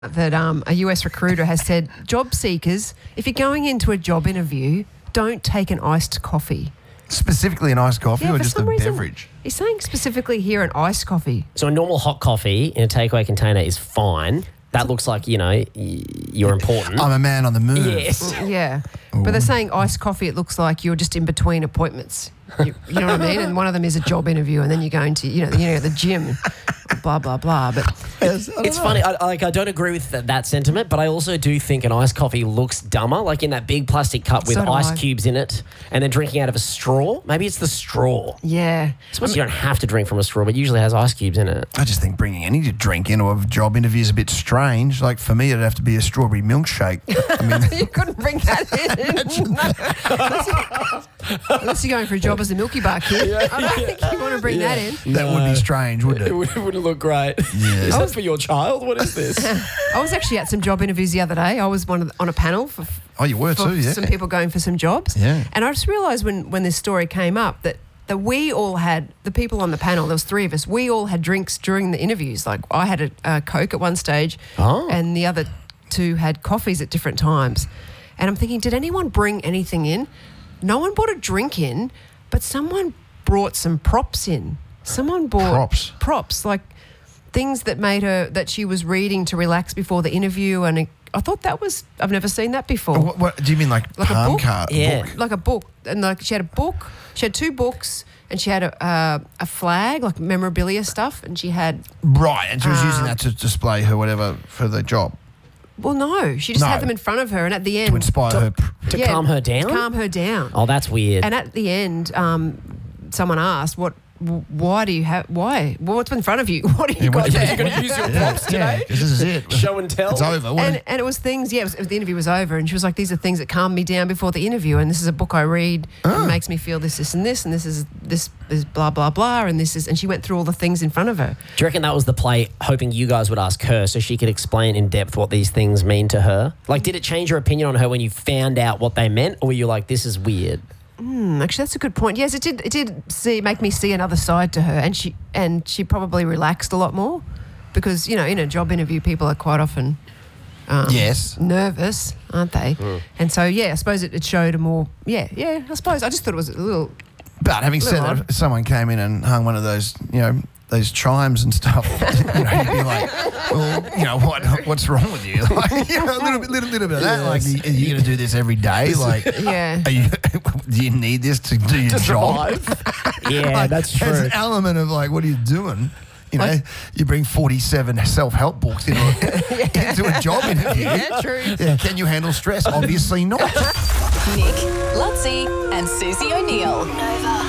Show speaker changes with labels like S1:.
S1: that a US recruiter has said, job seekers, if you're going into a job interview, don't take an iced coffee.
S2: Specifically an iced coffee or
S1: for
S2: just a
S1: some reason,
S2: beverage?
S1: He's saying specifically here an iced coffee.
S3: So a normal hot coffee in a takeaway container is fine. That looks like, you're important.
S2: I'm a man on the move.
S3: Yes.
S1: Yeah. But they're saying iced coffee, it looks like you're just in between appointments. You know what I mean? And one of them is a job interview and then you're going to, the gym, blah, blah, blah. But
S3: It's funny. I don't agree with that sentiment, but I also do think an iced coffee looks dumber, like in that big plastic cup with
S1: So do
S3: ice
S1: I.
S3: cubes in it and then drinking out of a straw. Maybe it's the straw.
S1: yeah.
S3: I suppose you don't have to drink from a straw, but it usually has ice cubes in it.
S2: I just think bringing any drink into a job interview is a bit strange. Like for me, it'd have to be a strawberry milkshake. I mean,
S1: You couldn't bring that in. No. Unless you're going for a job as a Milky Bar kid. I don't think you want to bring that in.
S2: that would be strange, wouldn't it?
S3: wouldn't look great.
S2: Yeah.
S3: Is that for your child? What is this?
S1: I was actually at some job interviews the other day. I was on a panel for
S2: Oh, you were
S1: for
S2: too, yeah.
S1: some people going for some jobs.
S2: Yeah.
S1: And I just realised when this story came up that we all had, the people on the panel, there was three of us, we all had drinks during the interviews. Like I had a Coke at one stage and the other two had coffees at different times. And I'm thinking, did anyone bring anything in? No one brought a drink in, but someone brought some props in. Someone bought props, like things that she was reading to relax before the interview. And I thought I've never seen that before.
S2: What do you mean, like
S1: Like a
S2: palm
S1: book?
S2: card?
S3: Yeah.
S2: Book?
S1: Like a book. And like she had a book, she had two books, and she had a flag, like memorabilia stuff, and she had...
S2: Right, and she was using that to display her whatever for the job.
S1: Well, no, she just
S2: No.
S1: had them in front of her, and at the end...
S2: To inspire her.
S3: To calm her down?
S1: To calm her down.
S3: Oh, that's weird.
S1: And at the end, someone asked, why do you have... Why? Well, what's in front of you? What do you got there?
S3: You're going to use your props today?
S2: This is it.
S3: Show and tell?
S2: It's over.
S1: And it was things, the interview was over, and she was like, these are things that calm me down before the interview, and this is a book I read, it makes me feel this, and this is blah, blah, blah, and this is, and she went through all the things in front of her.
S3: Do you reckon that was the play, hoping you guys would ask her so she could explain in depth what these things mean to her? Like, did it change your opinion on her when you found out what they meant, or were you like, this is weird?
S1: Actually, that's a good point. Yes, it did make me see another side to her, and she probably relaxed a lot more because, in a job interview, people are quite often
S2: Yes.
S1: nervous, aren't they? And so, I suppose it showed a more, I suppose. I just thought it was a little...
S2: But having said
S1: Little
S2: that, if someone came in and hung one of those, those chimes and stuff, you'd be like, well, what's wrong with you? Like, a little bit of that. Like, are you going to do this every day? Like,
S1: Yeah.
S2: do you need this to do your job?
S3: Yeah,
S2: Like,
S3: that's true.
S2: There's an element of like, what are you doing? You bring 47 self-help books into a job interview.
S1: Yeah, true.
S2: Yeah, can you handle stress? Obviously not.
S4: Nick, Lutzi, and Susie O'Neill. Nova.